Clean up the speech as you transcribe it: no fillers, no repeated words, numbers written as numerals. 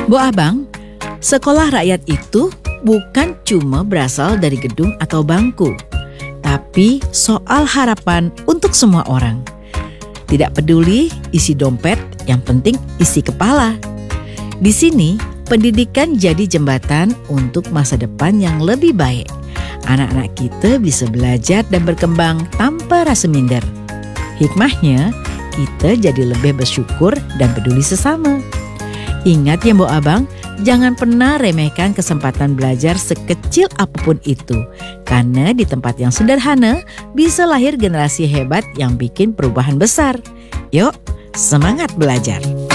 Bu Abang, sekolah rakyat itu bukan cuma berasal dari gedung atau bangku, tapi soal harapan untuk semua orang. Tidak peduli isi dompet, yang penting isi kepala. Di sini, pendidikan jadi jembatan untuk masa depan yang lebih baik. Anak-anak kita bisa belajar dan berkembang tanpa rasa minder. Hikmahnya, kita jadi lebih bersyukur dan peduli sesama. Ingat ya Bu Abang, jangan pernah remehkan kesempatan belajar sekecil apapun itu. Karena di tempat yang sederhana bisa lahir generasi hebat yang bikin perubahan besar. Yuk, semangat belajar!